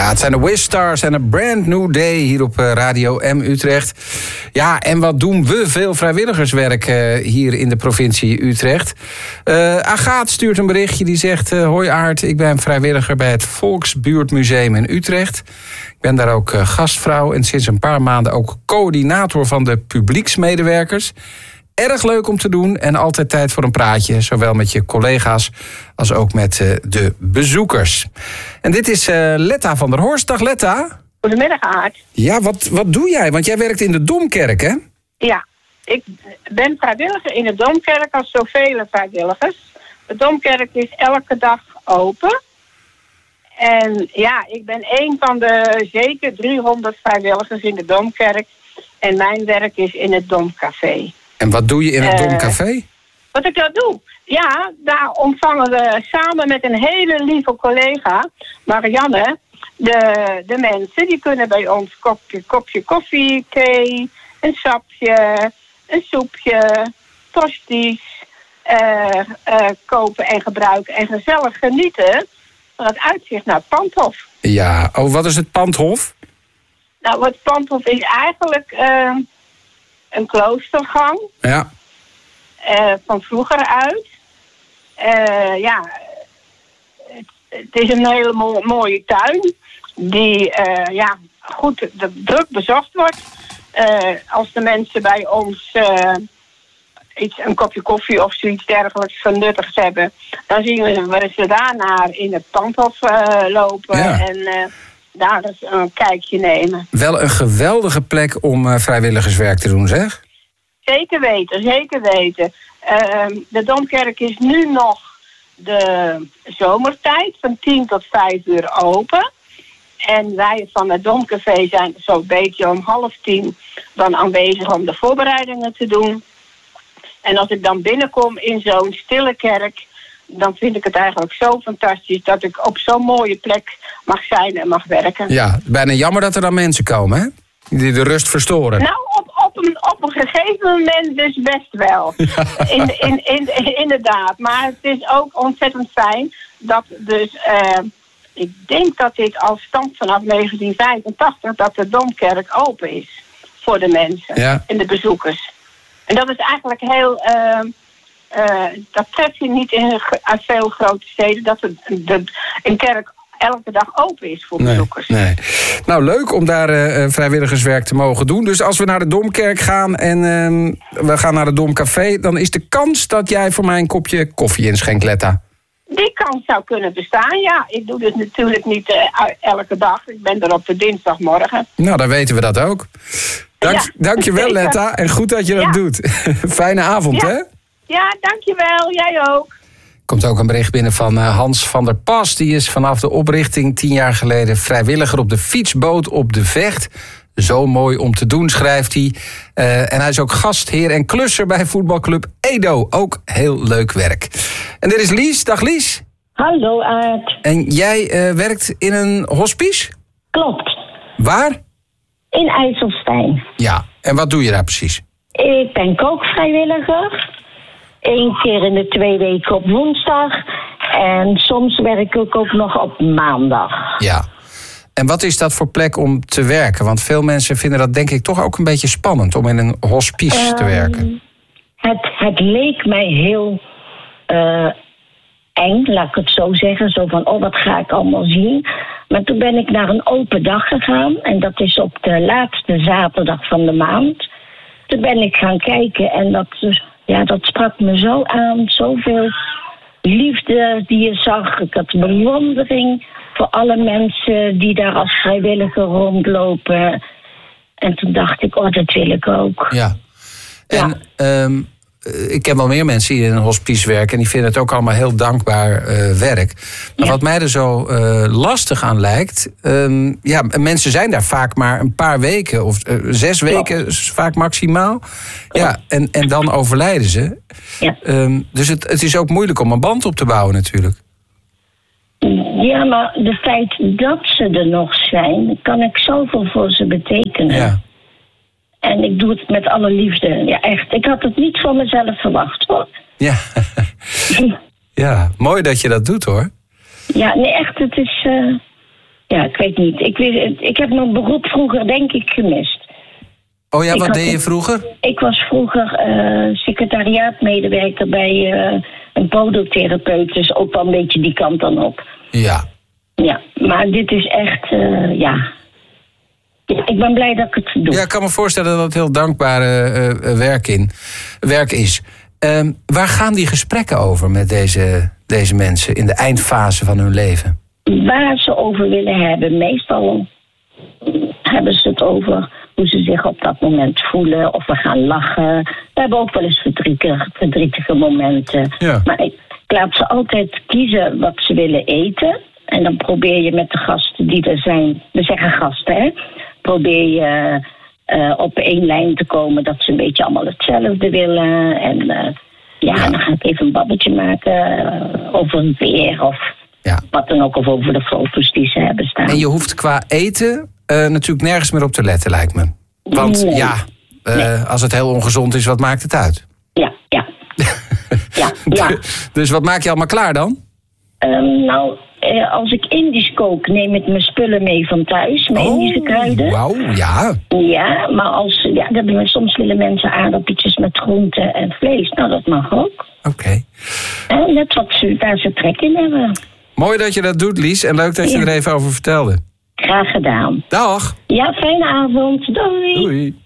Ja, het zijn de Wistars en een Brand New Day hier op Radio M Utrecht. Ja, en wat doen we veel vrijwilligerswerk hier in de provincie Utrecht. Agaat stuurt een berichtje die zegt... Hoi Aart, ik ben vrijwilliger bij het Volksbuurtmuseum in Utrecht. Ik ben daar ook gastvrouw en sinds een paar maanden ook coördinator van de publieksmedewerkers. Erg leuk om te doen en altijd tijd voor een praatje. Zowel met je collega's als ook met de bezoekers. En dit is Letta van der Horst. Dag Letta. Goedemiddag Aart. Ja, wat doe jij? Want jij werkt in de Domkerk, hè? Ja, ik ben vrijwilliger in de Domkerk als zoveel vrijwilligers. De Domkerk is elke dag open. En ja, ik ben een van de zeker 300 vrijwilligers in de Domkerk. En mijn werk is in het Domcafé. En wat doe je in het Domcafé? Wat ik daar doe? Ja, daar ontvangen we samen met een hele lieve collega, Marianne, de mensen. Die kunnen bij ons kopje koffie, thee, een sapje, een soepje, tosties kopen en gebruiken. En gezellig genieten van het uitzicht naar het Pandhof. Ja, wat is het Pandhof? Nou, het Pandhof is eigenlijk een kloostergang. Ja. Van vroeger uit. Het is een hele mooie tuin. Die goed druk bezocht wordt. Als de mensen bij ons een kopje koffie of zoiets dergelijks genuttigd hebben. Dan zien we ze daarna in het Pandhof lopen. Ja. En daar eens een kijkje nemen. Wel een geweldige plek om vrijwilligerswerk te doen, zeg? Zeker weten, zeker weten. De Domkerk is nu nog de zomertijd van 10 tot 5 uur open. En wij van het Domcafé zijn zo'n beetje om 9:30 dan aanwezig om de voorbereidingen te doen. En als ik dan binnenkom in zo'n stille kerk, dan vind ik het eigenlijk zo fantastisch dat ik op zo'n mooie plek mag zijn en mag werken. Ja, bijna jammer dat er dan mensen komen, hè? Die de rust verstoren. Nou, op een gegeven moment dus best wel. Ja. Inderdaad. Maar het is ook ontzettend fijn dat dus... ik denk dat dit al stamt vanaf 1985... dat de Domkerk open is voor de mensen en de bezoekers. En dat is eigenlijk heel... dat treft je niet in veel grote steden... dat een kerk elke dag open is voor bezoekers. Nee. Nou, leuk om daar vrijwilligerswerk te mogen doen. Dus als we naar de Domkerk gaan en we gaan naar het Domcafé... dan is de kans dat jij voor mij een kopje koffie inschenkt, Letta. Die kans zou kunnen bestaan, ja. Ik doe dit natuurlijk niet elke dag. Ik ben er op de dinsdagmorgen. Nou, dan weten we dat ook. Dankjewel, Letta. En goed dat je dat doet. Fijne avond, hè? Ja, dankjewel. Jij ook. Komt ook een bericht binnen van Hans van der Pas. Die is vanaf de oprichting 10 jaar geleden vrijwilliger op de fietsboot op de Vecht. Zo mooi om te doen, schrijft hij. En hij is ook gastheer en klusser bij voetbalclub Edo. Ook heel leuk werk. En dit is Lies. Dag Lies. Hallo Aart. En jij werkt in een hospice? Klopt. Waar? In IJsselstein. Ja, en wat doe je daar precies? Ik ben kookvrijwilliger. 1 keer in de 2 weken op woensdag. En soms werk ik ook nog op maandag. Ja. En wat is dat voor plek om te werken? Want veel mensen vinden dat denk ik toch ook een beetje spannend... om in een hospice te werken. Het leek mij heel eng, laat ik het zo zeggen. Zo van, wat ga ik allemaal zien? Maar toen ben ik naar een open dag gegaan. En dat is op de laatste zaterdag van de maand. Toen ben ik gaan kijken en dat sprak me zo aan. Zoveel liefde die je zag. Ik had bewondering voor alle mensen die daar als vrijwilliger rondlopen. En toen dacht ik, dat wil ik ook. Ja. En ik ken wel meer mensen die in een hospice werken... en die vinden het ook allemaal heel dankbaar werk. Maar wat mij er zo lastig aan lijkt... mensen zijn daar vaak maar een paar weken... of 6 weken vaak maximaal. Ja, en dan overlijden ze. Ja. Dus het is ook moeilijk om een band op te bouwen natuurlijk. Ja, maar de feit dat ze er nog zijn... kan ik zoveel voor ze betekenen. Ja. En ik doe het met alle liefde. Ja, echt. Ik had het niet van mezelf verwacht, hoor. Ja. Ja, mooi dat je dat doet, hoor. Ja, nee, echt. Het is... Ja, ik weet niet. Ik heb mijn beroep vroeger denk ik gemist. Oh ja, wat deed je vroeger? Ik was vroeger secretariaatmedewerker bij een podotherapeut. Dus ook wel een beetje die kant dan op. Ja. Ja, maar dit is echt, ja, ik ben blij dat ik het doe. Ja, ik kan me voorstellen dat het heel dankbare werk is. Waar gaan die gesprekken over met deze mensen in de eindfase van hun leven? Waar ze over willen hebben. Meestal hebben ze het over hoe ze zich op dat moment voelen. Of we gaan lachen. We hebben ook wel eens verdrietige momenten. Ja. Maar ik laat ze altijd kiezen wat ze willen eten. En dan probeer je met de gasten die er zijn, we zeggen gasten, hè, probeer je op één lijn te komen dat ze een beetje allemaal hetzelfde willen. En dan ga ik even een babbeltje maken over het weer of wat dan ook, of over de foto's die ze hebben staan. En je hoeft qua eten natuurlijk nergens meer op te letten, lijkt me. Want als het heel ongezond is, wat maakt het uit? Ja. Dus wat maak je allemaal klaar dan? Als ik Indisch kook, neem ik mijn spullen mee van thuis. Mijn Indische kruiden. Wauw, ja. Ja, maar soms willen mensen aardappeltjes met groenten en vlees. Nou, dat mag ook. Oké. Net waar ze trek in hebben. Mooi dat je dat doet, Lies. En leuk dat je er even over vertelde. Graag gedaan. Dag. Ja, fijne avond. Doei. Doei.